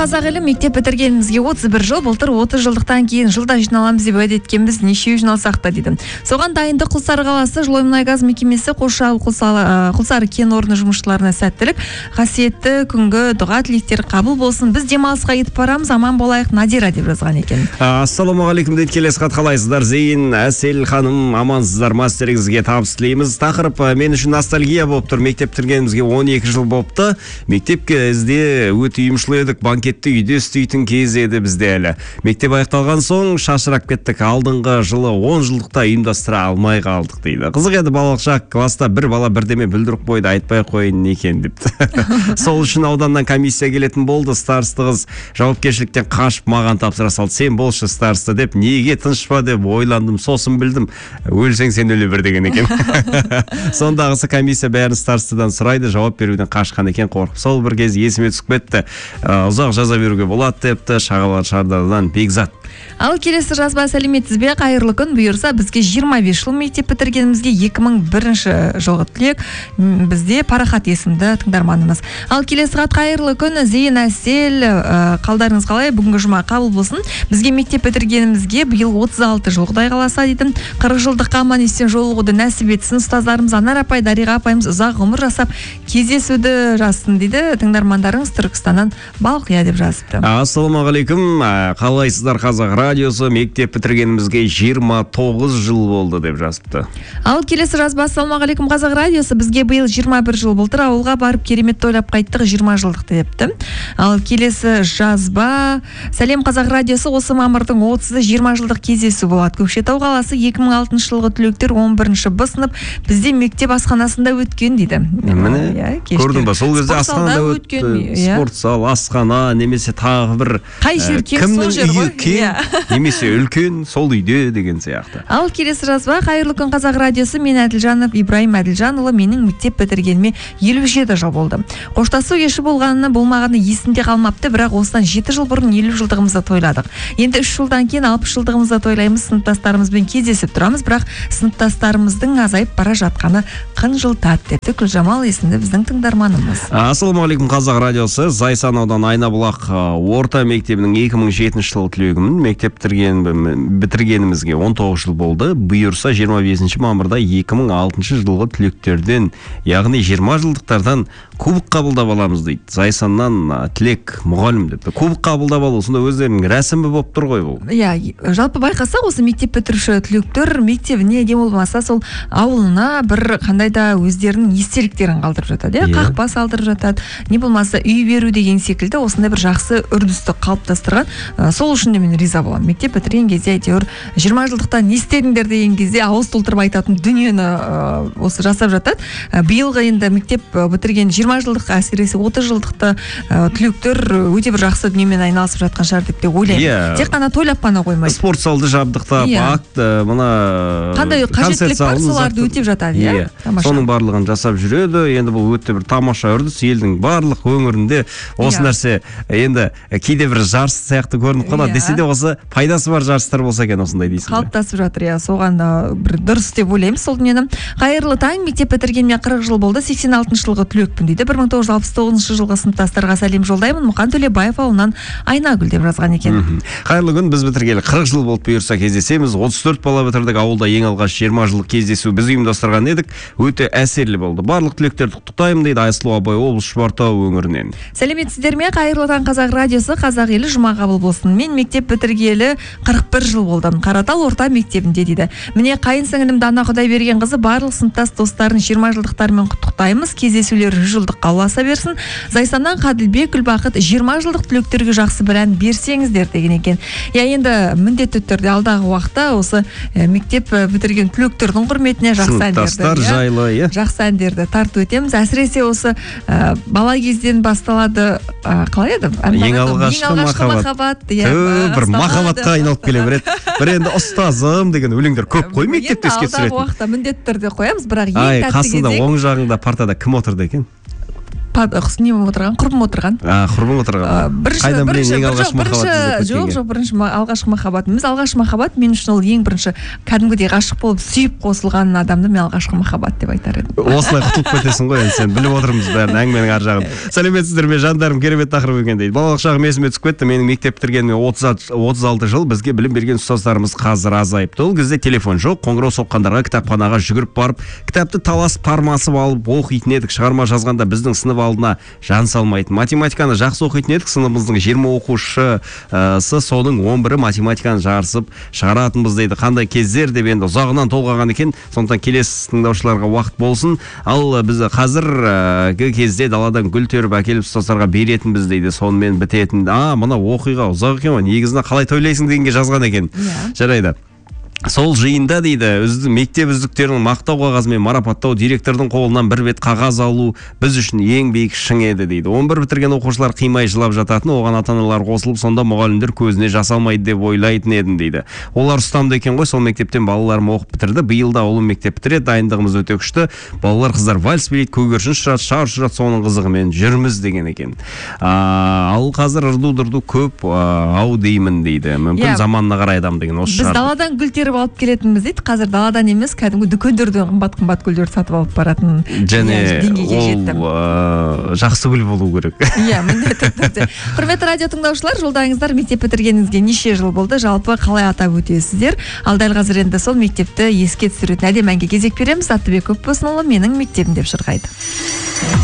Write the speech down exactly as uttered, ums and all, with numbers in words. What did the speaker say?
қазақ елі, мектеп бітіргенімізге отыз бір жыл, былтыр отыз жылдықтан кейін жылда жиналамыз деп уәде еткенбіз, нешеу жиналсақ та дейді. Соған дайындық Құлсары қаласы Жылоймұнайгаз мекемесі Қосшағыл Құлсары кен орны жұмысшыларына сәттілік, қасиетті күнгі дұға тілектер қабыл болсын. Біз демалысқа кетіп барамыз, аман болайық, Надира деп жазған екен. Ассалаумағалейкум дейді, келесі хат қалайсыздар? Зейін, Әсел ханым, амансыздар, мастеріңізге табыс тілейміз. Тақырып мен үшін ностальгия болып тұр. Мектеп бітіргенімізге он екі жыл болыпты. Мектеп кезінде өте ұйымшыл едік, банкетті үйде істейтін кез еді бізде әлі. Мектеп аяқталған соң шашырап кеттік. Алдыңғы жылы он жылдықта ұйымдастыра алмай қалдық дейді. Қызық еді, балалық шақ, класста бір бала бірдеме бүлдіріп қойды, айтпай қойын екен депті. Сол үшін ауданнан комиссия келетін болды. Старосты қыз жауапкершіліктен қашып маған тапсыра салды. Сен болшы старосты деп, неге тынышпа деп ойландым, сосын білдім. Өлсең сен өле бір деген екен. Сондағысы комиссия бәрін старостыдан сұрайды, жауап беруден қашқан екен, қорқып. Сол бір кез есіме түсіп кетті. Ұзақ жаза беруге болады депті, шағалар шардардан Бекзат. Ал келесі жазба, сәлеметсіз бе, қайырлы күн, бұйырса бізге жиырма бес жыл мектеп бітіргенімізге екі мың бірінші жылғы түлек, бізде Парахат есімді тыңдарманымыз. Ал келесі хат, қайырлы күн, Зейін, Әсел, қалдарыңыз қалай, бүгінгі жұма қабыл болсын. Бізге мектеп бітіргенімізге биыл отыз алты жыл, Құдай қаласа дейтін, қырық жылдыққа аман есен жолығуды нәсіп етсін. Ұстаздарымыз Анар апай, Дариға апайымыз ұзақ ғұмыр жасап кездесуді жазсын дейді. Тыңдармандарыңыз Түркістаннан Балқия деп жазыпты. Ассалаумағалейкум, қалайсыздар? Қазақ радиосы, мектеп бітіргенімізге жиырма тоғыз жыл болды деп жазыпты. Ал келесі жазба, ассалаумағалейкум, Қазақ радиосы, бізге биыл жиырма бір жыл, былтыр ауылға барып керемет тойлап қайттық, жиырма жылдықты депті. Ал келесі жазба, сәлем Қазақ радиосы, осы мамырдың отызы жиырма жылдық кездесу болады. Көкшетау қаласы екі мың алтыншы жылғы түлектер он бірінші Б сынып бізде мектеп асханасында өткен дейді. Міне, көрдің ба, сол кезде асханада өтті, спорт зал, асхана, немесе тағы бір қай жер кем, сол жер ғой, немесе үлкен, сол үйде деген сияқты. Ал келесі жазба, қайырлы күн Қазақ радиосы, мен Әділжанов Ибраим Әділжанұлы, менің мектеп бітіргеніме елу жеті жыл болды. Қоштасу кеші болғанына болмағаны есімде қалмапты, бірақ осыдан жеті жыл бұрын елу жылдығымызды тойладық. Енді үш жылдан кейін алпыс жылдығымызды тойлаймыз, сыныптастарымызбен кездесіп тұрамыз, бірақ сыныптастарымыздың азайып бара жатқаны қынжылтады депті Күлжамал есімді біздің тыңдарманымыз. Ассалаумағалейкум Қазақ радиосы, Зайсан ауданы Айнабұлақ орта мектебінің екі мың жетінші жылы түлегімін. Мектеп бітіргенімізге он тоғыз жыл болды. Бұйырса жиырма бесінші мамырда екі мың алтыншы жылғы түлектерден, яғни жиырма жылдықтардан кубок қабылдап аламыз дейді. Зайсаннан тілек мұғалім деп. Кубок қабылдап алу, сонда өздерінің рәсімі болып тұр ғой бұл. Иә, жалпы байқасақ, осы мектеп бітіруші түлектер мектебіне де болмаса сол ауылына бір қандай да өздерінің естеліктерін қалдырып жатады. Қақпа салдырып жатады. Не болмаса үй беру деген секілді осындай бір жақсы үрдісті қалыптастырған. Сол үшін де мен риза боламын. Мектеп бітірген кезде әйтеуір жиырма жылдықта не істедіңдер деген кезде ауыз толтырып айтатын дүниені осы жасап жатады. Биылғы енді мектеп бітірген жиырма жылдық, әсіресе отыз жылдықты түлектер өте бір жақсы дүниемен айналысып жатқан шығар деп те ойлаймын. Тек қана тойлап қана қоймайды. Спорт залды жабдықтап, акт, мына қандай қажеттілік бар, соларды өтеп жатады. Соның барлығын жасап жүреді. Енді бұл өте бір тамаша үрдіс, елдің барлық өңірінде осы нәрсе енді кейде бір жарыс сияқты көрініп қалады. Десе де осы пайдасы бар жарыстар болса екен, осындай дейсің. Қалыптасып жатыр, иә, соған бір дұрыс деп ойлаймыз сол дүниені. Қайырлы таң, мектеп бітіргеніме қырық жыл болды, сексен алтыншы жылғы түлекпін дейді. бір мың тоғыз жүз алпыс тоғызыншы жылғы сыныптастарға сәлем жолдаймын. Мұқан Төлебаев ауылынан Айнагүл деп жазған екен. Қайырлы күн, біз бітіргелі қырық жыл болып, бұйырса кездесеміз. отыз төрт бала бітірдік, ауылда ең алғаш жиырма жылдық кездесу біз ұйымдастырған едік. Өте әсерлі болды. Барлық түлектерді құттықтаймын дейді Айсұлу абай, облыс Шұбартау өңірінен. Сәлеметсіздер ме? Қайырлы таң Қазақ радиосы, Қазақ елі жұма қабыл болсын. Мен мектеп бітіргелі қырық бір жыл болдым. Қаратал орта мектебінде дейді. Міне қайын сіңілім Дана Құдайберген қызы барлық сыныптас достарын жиырма жылдықтарымен құттықтаймыз. Кездесулер жүз жылдыққа ұласа берсін. Зайсаннан Қаділбек Гүлбақыт жиырма жылдық түлектерге жақсы бір ән берсеңіздер деген екен. Я енді міндетті түрде алдағы уақытта осы мектеп бітірген түлектердің құрметіне жақсы әндерді, жайлы, жақсы әндерді тарту етеміз. Әсіресе осы бала кезден басталады, қалай еді? Ең алғашқы махаббат. Бір махаббатқа айналып келе береді. Бір енді ұстазым деген өлеңдер көп қой мектепте еске түсіретін. Алдағы уақытта міндетті түрде қоямыз, бірақ ең тәтті кезде. Қасында оң жағыңда партада кім отырды екен? не болып отырған, құрбым отырған. А, құрбым отырған. Қайдан білейін, ең алғашқы махаббат. Жоқ, жоқ, бірінші алғашқы махаббатымыз. Алғашқы махаббат мен үшін ол ең бірінші кәдімгідей ғашық болып сүйіп қосылған адамды мен алғашқы махаббат деп айтар едім. Осылай құтылып кетесің ғой, енді сен біліп отырмыз бәрін, әңгіменің ар жағын. Сәлеметсіздер ме жандарым, керемет тақырып екен дейді. Балалық шағым есіме түсіп кетті. Менің мектеп бітіргеніме отыз алты жыл, бізге білім берген ұстаздарымыз қазір азайыпты. Ол кезде телефон жоқ, қоңырау соққандарға кітапханаға жүгіріп барып, кітапты таласып тармасып алып оқитын едік. Шығарма жазғанда біздің сынып алдына жан салмайтын. Математиканы жақсы оқитын едік. Сыныбымыздың жиырма оқушысы, соның он бірі математиканы жарысып шығаратынбыз дейді. Қандай кездер деп енді ұзағынан толғаған екен. Сондықтан келесі тыңдаушыларға уақыт болсын. Ал біз қазіргі кезде даладан гүл теріп әкеліп ұстаздарға беретінбіз дейді. Сонымен бітетін. А, мына оқиға ұзақ екен ғой. Негізінде қалай тойлайсың дегенге жазған екен. Жарайды. Сол жиында дейді, мектеп үздіктерінің мақтау қағазымен марапаттау, директордың қолынан бір бет қағаз алу біз үшін ең биік шың еді дейді. он бір бітірген оқушылар қимай жылап жататын, оған ата-аналар қосылып, сонда мұғалімдер көзіне жас алмайды деп ойлайтын едім дейді. Олар ұстамды екен ғой, сол мектептен балаларым оқып бітірді. Биыл да ұлым мектеп бітіреді, дайындығымыз өте күшті. Балалар қыздар вальс билейді, көгершін ұшырады, шар ұшырады, соның қызығымен жүрміз деген екен. Ал қазір ырду-дырду көп ау деймін дейді. Мүмкін заманына қарай адам деген осы шығар. Біз даладан гүл теріп алып келетінбіз дейді. Қазір даладан емес, кәдімгі дүкендерден қымбат-қымбат гүлдер сатып алып баратын және ол жақсы гүл болу керек. Иә, міндетті түрде. Құрметті радио тыңдаушылар, жолдаңыздар, мектеп бітіргеніңізге неше жыл болды, жалпы қалай атап өтесіздер? Ал дәл қазір енді сол мектепті еске түсіретін әдемі әнге кезек береміз. Аттыбек Көпбосынұлы менің мектебім деп шырқайды.